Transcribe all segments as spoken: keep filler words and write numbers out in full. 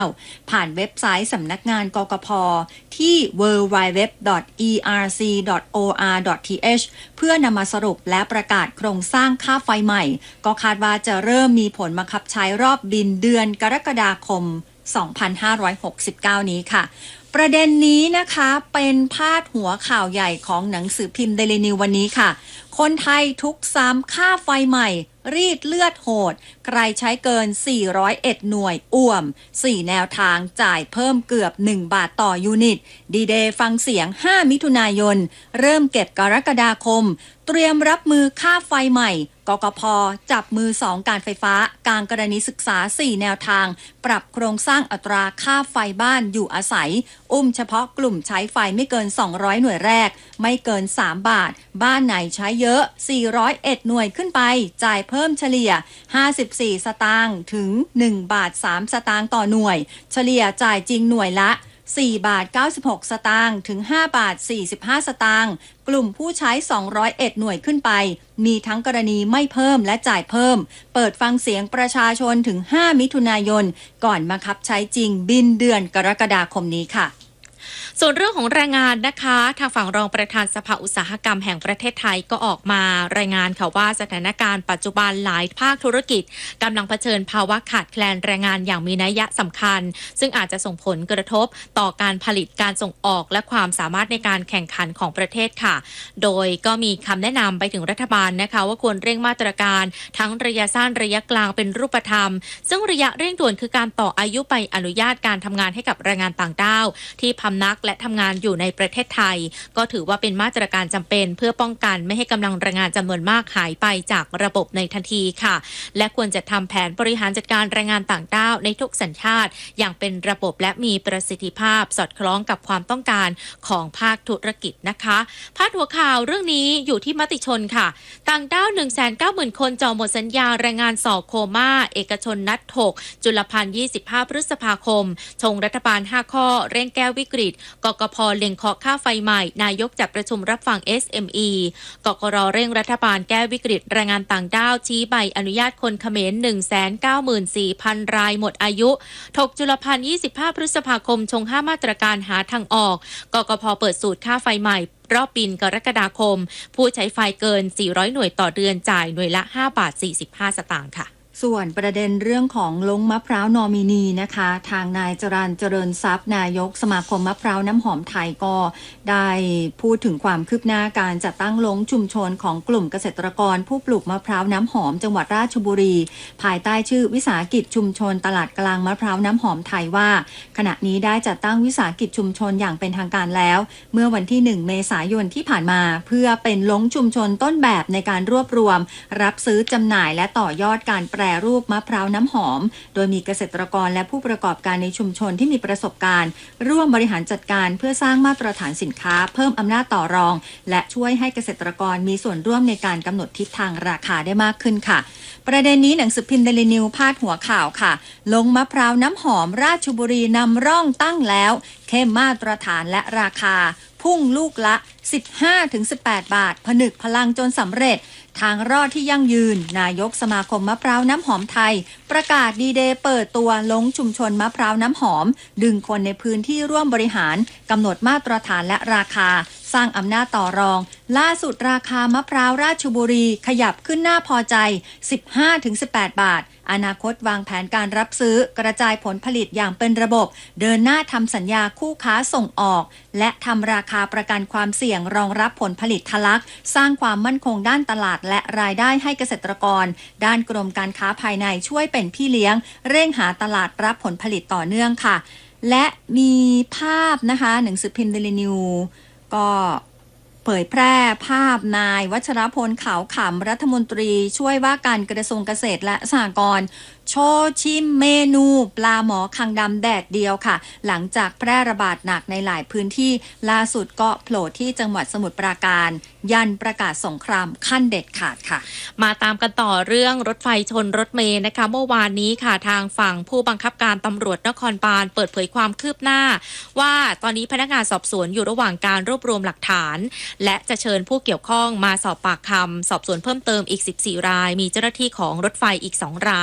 ผ่านเว็บไซต์สำนักงานกกพ.ที่ ดับเบิลยู ดับเบิลยู ดับเบิลยู ดอท อี อาร์ ซี ดอท โอ อาร์ ดอท ที เอช เพื่อนำมาสรุปและประกาศโครงสร้างค่าไฟใหม่ก็คาดว่าจะเริ่มมีผลบังคับใช้รอบบินเดือนกรกฎาคม สองพันห้าร้อยหกสิบเก้า นี้ค่ะประเด็นนี้นะคะเป็นพาดหัวข่าวใหญ่ของหนังสือพิมพ์เดลินิววันนี้ค่ะคนไทยทุกซ้ำค่าไฟใหม่รีดเลือดโหดใครใช้เกินสี่ร้อยเอ็ดหน่วยอ่วมสี่แนวทางจ่ายเพิ่มเกือบหนึ่งบาทต่อยูนิตดีเดย์ฟังเสียงห้ามิถุนายนเริ่มเก็บกรกฎาคมเตรียมรับมือค่าไฟใหม่กกพ.จับมือสองการไฟฟ้ากลางกรณีศึกษาสี่แนวทางปรับโครงสร้างอัตราค่าไฟบ้านอยู่อาศัยอุ้มเฉพาะกลุ่มใช้ไฟไม่เกินสองร้อยหน่วยแรกไม่เกินสามบาทบ้านไหนใช้เยอะสี่ร้อยเอ็ดหน่วยขึ้นไปจ่ายเพิ่มเฉลี่ยห้าสิบสี่สตางค์ถึงหนึ่งบาทสามสตางค์ต่อหน่วยเฉลี่ยจ่ายจริงหน่วยละสี่บาทเก้าสิบหกสตางค์ถึงห้าบาทสี่สิบห้าสตางค์กลุ่มผู้ใช้สองร้อยเอ็ดหน่วยขึ้นไปมีทั้งกรณีไม่เพิ่มและจ่ายเพิ่มเปิดฟังเสียงประชาชนถึงห้ามิถุนายนก่อนบังคับใช้จริงบินเดือนกรกฎาคมนี้ค่ะส่วนเรื่องของแรงงานนะคะทางฝั่งรองประธานสภาอุตสาหกรรมแห่งประเทศไทยก็ออกมารายงานค่ะว่าสถานการณ์ปัจจุบันหลายภาคธุรกิจกำลังเผชิญภาวะขาดแคลนแรงงานอย่างมีนัยสำคัญซึ่งอาจจะส่งผลกระทบต่อการผลิตการส่งออกและความสามารถในการแข่งขันของประเทศค่ะโดยก็มีคำแนะนำไปถึงรัฐบาลนะคะว่าควรเร่งมาตรการทั้งระยะสั้นระยะกลางเป็นรูปธรรมซึ่งระยะเร่งด่วนคือการต่ออายุใบอนุญาตการทำงานให้กับแรงงานต่างด้าวที่พำนักและทำงานอยู่ในประเทศไทยก็ถือว่าเป็นมาตรการจำเป็นเพื่อป้องกันไม่ให้กำลังแรงงานจำนวนมากหายไปจากระบบในทันทีค่ะและควรจะทำแผนบริหารจัดการแรงงานต่างด้าวในทุกสัญชาติอย่างเป็นระบบและมีประสิทธิภาพสอดคล้องกับความต้องการของภาคธุรกิจนะคะพาดหัวข่าวเรื่องนี้อยู่ที่มติชนค่ะต่างด้าว หนึ่งแสนเก้าหมื่น คนจองหมดสัญญาแรงงานส่อโคม่าเอกชนนัดถกจุลภัณฑ์ยี่สิบห้าพฤษภาคมชงรัฐบาลห้าข้อเร่งแก้วิกฤตกกพ.เล็งเคาะค่าไฟใหม่นายกจัดประชุมรับฟัง เอส เอ็ม อี กกร.เร่งรัฐบาลแก้วิกฤตแรงงานต่างด้าวชี้ใบอนุญาตคนเขมร หนึ่งแสนเก้าหมื่นสี่พัน รายหมดอายุถกจุลภัณฑ์ยี่สิบห้าพฤษภาคมชงห้ามาตรการหาทางออกกกพ.เปิดสูตรค่าไฟใหม่รอบบินกรกฎาคมผู้ใช้ไฟเกินสี่ร้อยหน่วยต่อเดือนจ่ายหน่วยละห้าบาทสี่สิบห้าสตางค์ค่ะส่วนประเด็นเรื่องของลงมะพร้าวนอมินีนะคะทางนายจรัญเจริญทรัพย์นายกสมาคมมะพร้าวน้ำหอมไทยก็ได้พูดถึงความคืบหน้าการจัดตั้งลงชุมชนของกลุ่มเกษตรกรผู้ปลูกมะพร้าวน้ำหอมจังหวัดราชบุรีภายใต้ชื่อวิสาหกิจชุมชนตลาดกลางมะพร้าวน้ำหอมไทยว่าขณะนี้ได้จัดตั้งวิสาหกิจชุมชนอย่างเป็นทางการแล้วเมื่อวันที่หนึ่งเมษายนที่ผ่านมาเพื่อเป็นลงชุมชนต้นแบบในการรวบรวมรับซื้อจำหน่ายและต่อยอดการแปรรูปมะพร้าวน้ำหอมโดยมีเกษตรกรและผู้ประกอบการในชุมชนที่มีประสบการณ์ร่วมบริหารจัดการเพื่อสร้างมาตรฐานสินค้าเพิ่มอำนาจต่อรองและช่วยให้เกษตรกรมีส่วนร่วมในการกำหนดทิศทางราคาได้มากขึ้นค่ะประเด็นนี้หนังสือพิมพ์เดลินิวพาดหัวข่าวค่ะลงมะพร้าวน้ำหอมราชบุรีนำร่องตั้งแล้วเข้มมาตรฐานและราคาพุ่งลูกละ สิบห้าถึงสิบแปด บาทผนึกพลังจนสำเร็จทางรอดที่ยั่งยืนนายกสมาคมมะพร้าวน้ำหอมไทยประกาศดีเดย์เปิดตัวลงชุมชนมะพร้าวน้ำหอมดึงคนในพื้นที่ร่วมบริหารกำหนดมาตรฐานและราคาสร้างอำนาจต่อรองล่าสุดราคามะพร้าวราชบุรีขยับขึ้นน่าพอใจ สิบห้าถึงสิบแปด บาทอนาคตวางแผนการรับซื้อกระจายผลผลิตอย่างเป็นระบบเดินหน้าทำสัญญาคู่ค้าส่งออกและทำราคาประกันความเสี่ยงรองรับผลผลิตทะลักสร้างความมั่นคงด้านตลาดและรายได้ให้เกษตรกรด้านกรมการค้าภายในช่วยเป็นพี่เลี้ยงเร่งหาตลาดรับผลผลิตต่อเนื่องค่ะและมีภาพนะคะหนังสือพิมพ์เดลินิวก็เผยแพร่ภาพนายวัชรพลขาวขำรัฐมนตรีช่วยว่าการกระทรวงเกษตรและสหกรณ์โชว์ชิมเมนูปลาหมอคังดำแดดเดียวค่ะหลังจากแพร่ระบาดหนักในหลายพื้นที่ล่าสุดก็โผล่ที่จังหวัดสมุทรปราการยันประกาศสงครามขั้นเด็ดขาดค่ะมาตามกันต่อเรื่องรถไฟชนรถเมล์นะคะเมื่อวานนี้ค่ะทางฝั่งผู้บังคับการตำรวจนครบาลเปิดเผยความคืบหน้าว่าตอนนี้พนักงานสอบสวนอยู่ระหว่างการรวบรวมหลักฐานและจะเชิญผู้เกี่ยวข้องมาสอบปากคำสอบสวนเพิ่มเติมอีกสิบสี่รายมีเจ้าหน้าที่ของรถไฟอีกสองรายเ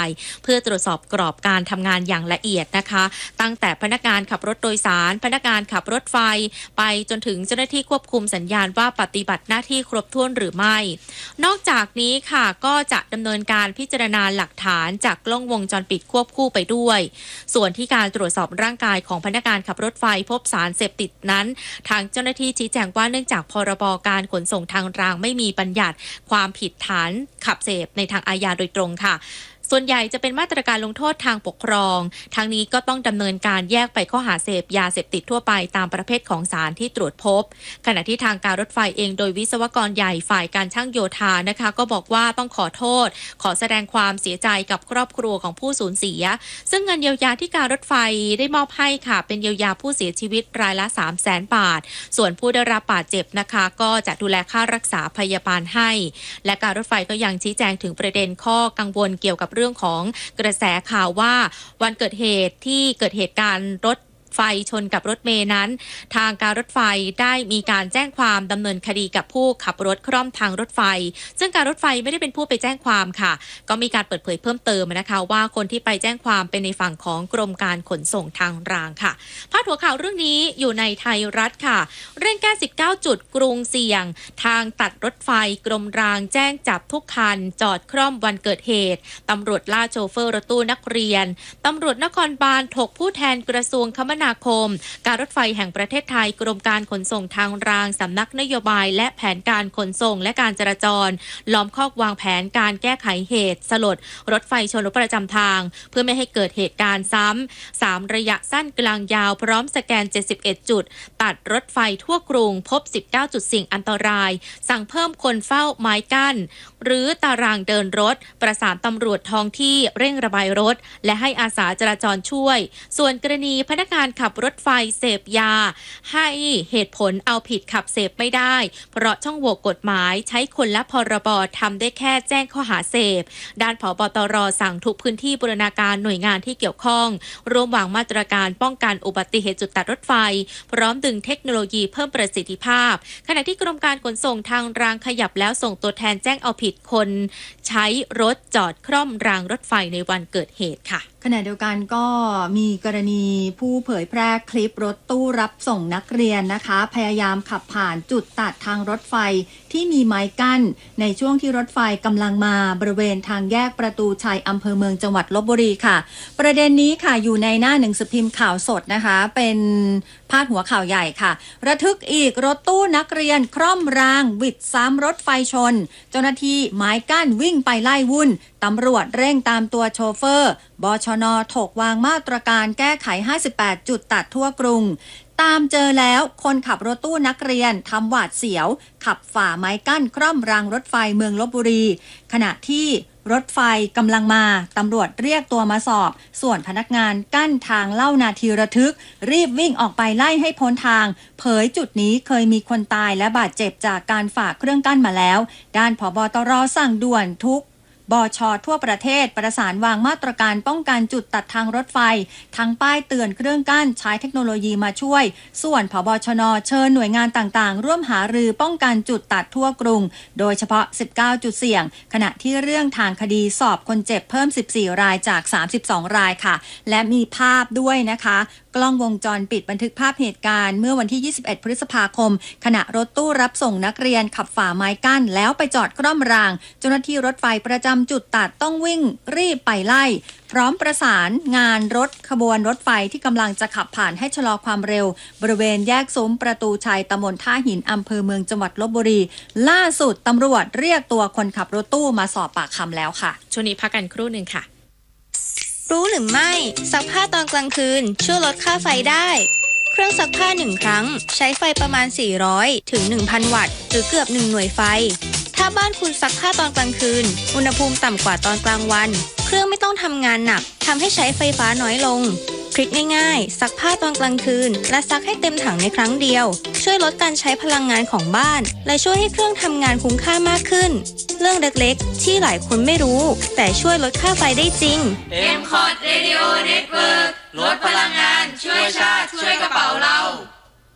พื่อตรวจสอบกรอบการทำงานอย่างละเอียดนะคะตั้งแต่พนักงานขับรถโดยสารพนักงานขับรถไฟไปจนถึงเจ้าหน้าที่ควบคุมสัญญาณว่าปฏิบัติหน้าที่ครบถ้วนหรือไม่นอกจากนี้ค่ะก็จะดำเนินการพิจารณาหลักฐานจากกล้องวงจรปิดควบคู่ไปด้วยส่วนที่การตรวจสอบร่างกายของพนักงานขับรถไฟพบสารเสพติดนั้นทางเจ้าหน้าที่ชี้แจงว่าเนื่องจากพรบการขนส่งทางรางไม่มีบัญญัติความผิดฐานขับเสพในทางอาญาโดยตรงค่ะส่วนใหญ่จะเป็นมาตรการลงโทษทางปกครองทางนี้ก็ต้องดำเนินการแยกไปข้อหาเสพยาเสพติดทั่วไปตามประเภทของสารที่ตรวจพบขณะที่ทางการรถไฟเองโดยวิศวกรใหญ่ฝ่ายการช่างโยธานะคะก็บอกว่าต้องขอโทษขอแสดงความเสียใจกับครอบครัวของผู้สูญเสียซึ่งเงินเยียวยาที่การรถไฟได้มอบให้ค่ะเป็นเยียวยาผู้เสียชีวิตรายละ สามแสน บาทส่วนผู้ได้รับบาดเจ็บนะคะก็จะดูแลค่ารักษาพยาบาลให้และการรถไฟก็ยังชี้แจงถึงประเด็นข้อกังวลเกี่ยวกับเรื่องของกระแสข่าวว่าวันเกิดเหตุที่เกิดเหตุการณ์รถไฟชนกับรถเมล์นั้นทางการรถไฟได้มีการแจ้งความดำเนินคดีกับผู้ขับรถคร่อมทางรถไฟซึ่งการรถไฟไม่ได้เป็นผู้ไปแจ้งความค่ะก็มีการเปิดเผยเพิ่มเติมนะคะว่าคนที่ไปแจ้งความเป็นในฝั่งของกรมการขนส่งทางรางค่ะพาดหัวข่าวเรื่องนี้อยู่ในไทยรัฐค่ะเร่งแก้สิบเก้าจุดกรุงเสี่ยงทางตัดรถไฟกรมรางแจ้งจับทุกคันจอดคร่อมวันเกิดเหตุตำรวจล่าโชเฟอร์รถตู้นักเรียนตำรวจนครบาลถกผู้แทนกระทรวงคมนาคมการรถไฟแห่งประเทศไทยกรมการขนส่งทางรางสำนักนโยบายและแผนการขนส่งและการจราจรล้อมคอกวางแผนการแก้ไขเหตุสลดรถไฟชนรถประจำทางเพื่อไม่ให้เกิดเหตุการณ์ซ้ำสามระยะสั้นกลางยาวพร้อมสแกนเจ็ดสิบเอ็ดจุดตัดรถไฟทั่วกรุงพบสิบเก้าจุดเสี่ยงอันตรายสั่งเพิ่มคนเฝ้าไม้กั้นหรือตารางเดินรถประสานตำรวจท้องที่เร่งระบายรถและให้อาสาจราจรช่วยส่วนกรณีพนักงานขับรถไฟเสพยาให้เหตุผลเอาผิดขับเสพไม่ได้เพราะช่องโหว่กฎหมายใช้คนละพรบทำได้แค่แจ้งข้อหาเสพด้านผบตรสั่งทุกพื้นที่บูรณาการหน่วยงานที่เกี่ยวข้องร่วมวางมาตรการป้องกันอุบัติเหตุจุดตัดรถไฟพร้อมดึงเทคโนโลยีเพิ่มประสิทธิภาพขณะที่กรมการขนส่งทางรางขยับแล้วส่งตัวแทนแจ้งเอาผิดคนใช้รถจอดคร่อมรางรถไฟในวันเกิดเหตุค่ะขณะเดียวกันก็มีกรณีผู้เผยแพร่คลิปรถตู้รับส่งนักเรียนนะคะพยายามขับผ่านจุดตัดทางรถไฟที่มีไม้กั้นในช่วงที่รถไฟกำลังมาบริเวณทางแยกประตูชัยอำเภอเมืองจังหวัดลพบุรีค่ะประเด็นนี้ค่ะอยู่ในหน้าหนังสือพิมพ์ข่าวสดนะคะเป็นพาดหัวข่าวใหญ่ค่ะระทึกอีกรถตู้นักเรียนคร่อมรางวิดซ้ำรถไฟชนเจ้าหน้าที่ไม้กั้นวิ่งไปไล่วุ่นตำรวจเร่งตามตัวโชเฟอร์บชน.ถกวางมาตรการแก้ไขห้าสิบแปดจุดตัดทั่วกรุงตามเจอแล้วคนขับรถตู้นักเรียนทำหวาดเสียวขับฝ่าไม้กั้นคร่อมรางรถไฟเมืองลพบุรีขณะที่รถไฟกำลังมาตำรวจเรียกตัวมาสอบส่วนพนักงานกั้นทางเล่านาทีระทึกรีบวิ่งออกไปไล่ให้พ้นทางเผยจุดนี้เคยมีคนตายและบาดเจ็บจากการฝ่าเครื่องกั้นมาแล้วด้านผบตรสั่งด่วนทุกบช.ทั่วประเทศประสานวางมาตรการป้องกันจุดตัดทางรถไฟทั้งป้ายเตือนเครื่องกั้นใช้เทคโนโลยีมาช่วยส่วนผบชน.เชิญหน่วยงานต่างๆร่วมหารือป้องกันจุดตัดทั่วกรุงโดยเฉพาะสิบเก้าจุดเสี่ยงขณะที่เรื่องทางคดีสอบคนเจ็บเพิ่มสิบสี่รายจากสามสิบสองรายค่ะและมีภาพด้วยนะคะกล้องวงจรปิดบันทึกภาพเหตุการณ์เมื่อวันที่ยี่สิบเอ็ดพฤษภาคมขณะรถตู้รับส่งนักเรียนขับฝ่าไม้กั้นแล้วไปจอดคร่อมรางเจ้าหน้าที่รถไฟประจำจุดตัดต้องวิ่งรีบไปไล่พร้อมประสานงานรถขบวนรถไฟที่กำลังจะขับผ่านให้ชะลอความเร็วบริเวณแยกซุ้มประตูชัยตำบลท่าหินอำเภอเมืองจังหวัดลพบุรีล่าสุดตำรวจเรียกตัวคนขับรถตู้มาสอบปากคำแล้วค่ะช่วงนี้พักกันครู่หนึ่งค่ะรู้หรือไม่ซักผ้าตอนกลางคืนช่วยลดค่าไฟได้เครื่องซักผ้าหนึ่งครั้งใช้ไฟประมาณสี่ร้อยถึง หนึ่งพัน วัตต์หรือเกือบหนึ่งหน่วยไฟถ้าบ้านคุณซักผ้าตอนกลางคืนอุณหภูมิต่ำกว่าตอนกลางวันเครื่องไม่ต้องทำงานหนักทำให้ใช้ไฟฟ้าน้อยลงทริคง่ายๆซักผ้าตอนกลางคืนและซักให้เต็มถังในครั้งเดียวช่วยลดการใช้พลังงานของบ้านและช่วยให้เครื่องทำงานคุ้มค่ามากขึ้นเรื่องเล็กๆที่หลายคนไม่รู้แต่ช่วยลดค่าไฟได้จริงเอ็ม คอร์ด Radio Network ลดพลังงานช่วยชาติช่วยกระเป๋าเรา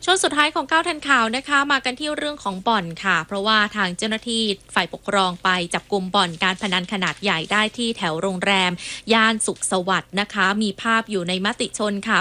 ช่วงสุดท้ายของก้าวทันข่าวนะคะมากันที่เรื่องของบ่อนค่ะเพราะว่าทางเจ้าหน้าที่ฝ่ายปกครองไปจับกุมบ่อนการพนันขนาดใหญ่ได้ที่แถวโรงแรมย่านสุขสวัสดิ์นะคะมีภาพอยู่ในมติชนค่ะ